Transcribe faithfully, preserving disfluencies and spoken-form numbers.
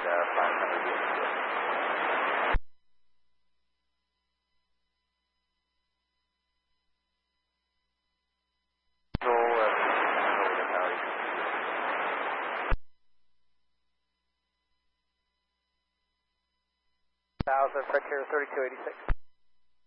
uh, five hundred units. Control, uh, control the power. Thousand Frontier thirty-two eighty-six.